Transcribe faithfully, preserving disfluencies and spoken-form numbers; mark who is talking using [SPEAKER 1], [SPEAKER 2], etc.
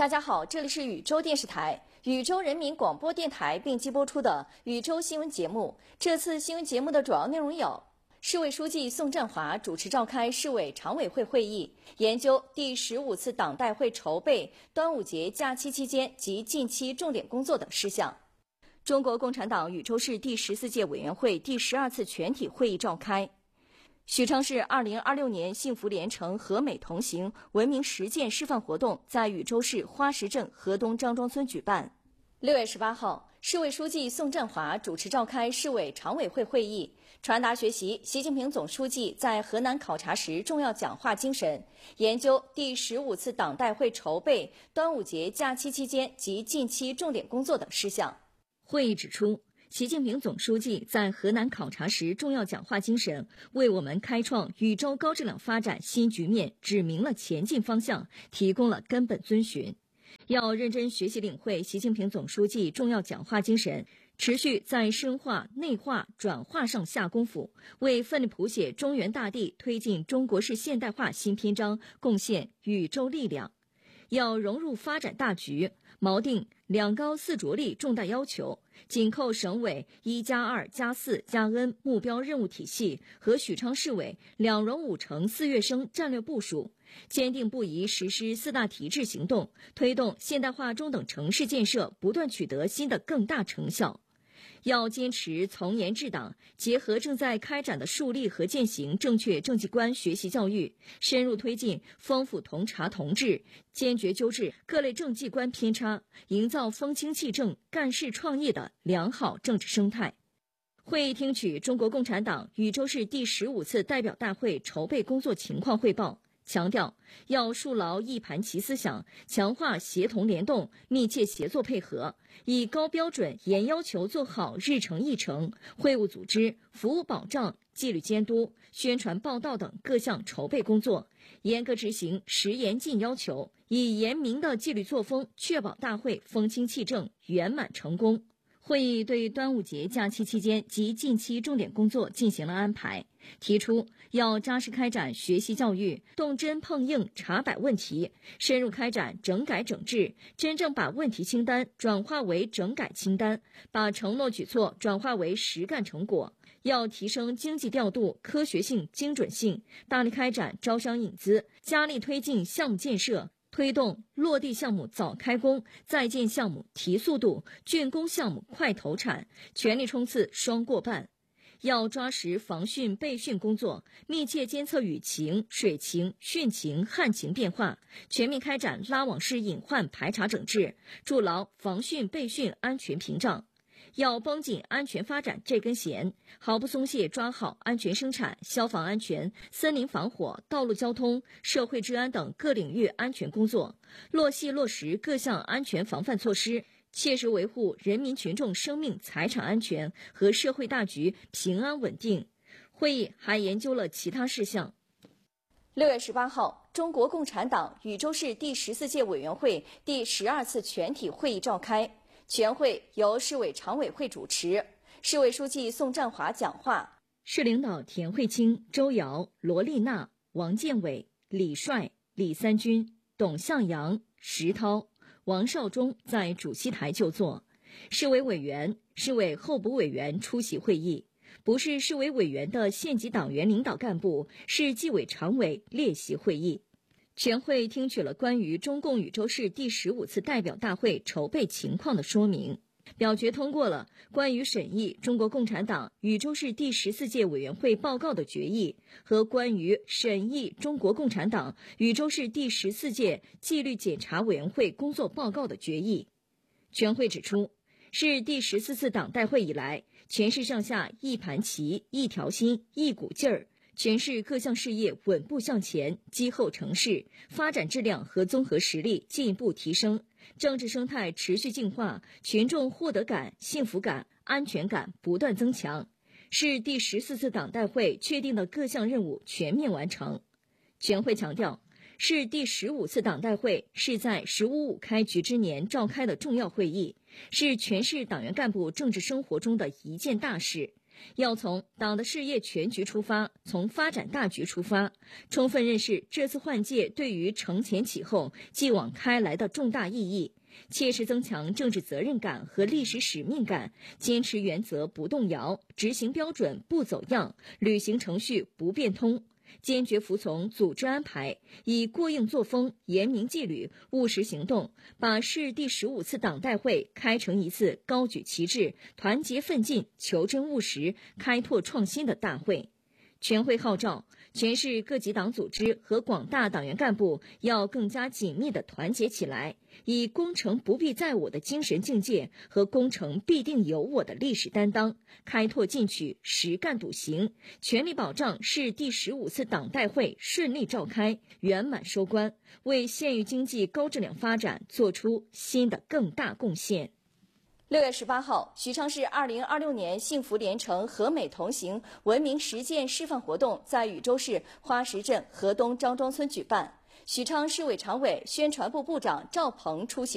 [SPEAKER 1] 大家好，这里是宇宙电视台、宇宙人民广播电台并机播出的宇宙新闻节目。这次新闻节目的主要内容有：市委书记宋振华主持召开市委常委会会议，研究第十五次党代会筹备、端午节假期期间及近期重点工作等事项。中国共产党禹州市第十四届委员会第十二次全体会议召开。许昌市二零二六年幸福连城和美同行文明实践示范活动在禹州市花石镇河东张庄村举办。六月十八号，市委书记宋振华主持召开市委常委会会议，传达学习习近平总书记在河南考察时重要讲话精神，研究第十五次党代会筹备、端午节假期期间及近期重点工作等事项。会议指出，习近平总书记在河南考察时重要讲话精神，为我们开创禹州高质量发展新局面指明了前进方向，提供了根本遵循。要认真学习领会习近平总书记重要讲话精神，持续在深化、内化、转化上下功夫，为奋力谱写中原大地、推进中国式现代化新篇章贡献禹州力量。要融入发展大局，锚定两高四着力重大要求，紧扣省委一加二加四加 N 目标任务体系和许昌市委两融五成四跃升战略部署，坚定不移实施四大提质行动，推动现代化中等城市建设不断取得新的更大成效。要坚持从严治党，结合正在开展的树立和践行正确政绩观学习教育，深入推进丰富同察同治，坚决纠治各类政绩观偏差，营造风清气正、干事创业的良好政治生态。会议听取中国共产党禹州市第十五次代表大会筹备工作情况汇报，强调要树牢一盘棋思想，强化协同联动、密切协作配合，以高标准严要求做好日程议程、会务组织、服务保障、纪律监督、宣传报道等各项筹备工作，严格执行实严禁要求，以严明的纪律作风确保大会风清气正、圆满成功。会议对端午节假期期间及近期重点工作进行了安排，提出要扎实开展学习教育，动真碰硬查摆问题，深入开展整改整治，真正把问题清单转化为整改清单，把承诺举措转化为实干成果。要提升经济调度科学性、精准性，大力开展招商引资，加力推进项目建设，推动落地项目早开工，在建项目提速度，竣工项目快投产，全力冲刺双过半。要抓实防汛备汛工作，密切监测雨情、水情、汛情、旱情变化，全面开展拉网式隐患排查整治，筑牢防汛备汛安全屏障。要绷紧安全发展这根弦，毫不松懈抓好安全生产、消防安全、森林防火、道路交通、社会治安等各领域安全工作，落细落实各项安全防范措施，切实维护人民群众生命财产安全和社会大局平安稳定。会议还研究了其他事项。六月十八号，中国共产党禹州市第十四届委员会第十二次全体会议召开。全会由市委常委会主持，市委书记宋振华讲话，市领导田慧清、周瑶、罗丽娜、王建伟、李帅、李三军、董向阳、石涛、王少忠在主席台就座，市委委员、市委候补委员出席会议，不是市委委员的县级党员领导干部是纪委常委列席会议。全会听取了关于中共禹州市第十五次代表大会筹备情况的说明，表决通过了关于审议中国共产党禹州市第十四届委员会报告的决议和关于审议中国共产党禹州市第十四届纪律检查委员会工作报告的决议。全会指出，是第十四次党代会以来，全市上下一盘棋、一条心、一股劲儿，全市各项事业稳步向前，积厚成势，发展质量和综合实力进一步提升，政治生态持续净化，群众获得感、幸福感、安全感不断增强，是第十四次党代会确定的各项任务全面完成。全会强调，是第十五次党代会是在十五五开局之年召开的重要会议，是全市党员干部政治生活中的一件大事，
[SPEAKER 2] 要从党的事业全局出发，从发展大局出发，充分认识这次换届对于承前启后、继往开来的重大意义，切实增强政治责任感和历史使命感，坚持原则不动摇，执行标准不走样，履行程序不变通，坚决服从组织安排，以过硬作风、严明纪律、务实行动，把市第十五次党代会开成一次高举旗帜、团结奋进、求真务实、开拓创新的大会。全会号召全市各级党组织和广大党员干部要更加紧密地团结起来，以功成不必在我的精神境界和功成必定有我的历史担当，开拓进取，实干笃行，全力保障市第十五次党代会顺利召开、圆满收官，为县域经济高质量发展做出新的更大贡献。
[SPEAKER 1] 六月十八号，许昌市二零二六年幸福连城和美同行文明实践示范活动在禹州市花石镇河东张庄村举办，许昌市委常委、宣传部部长赵鹏出席。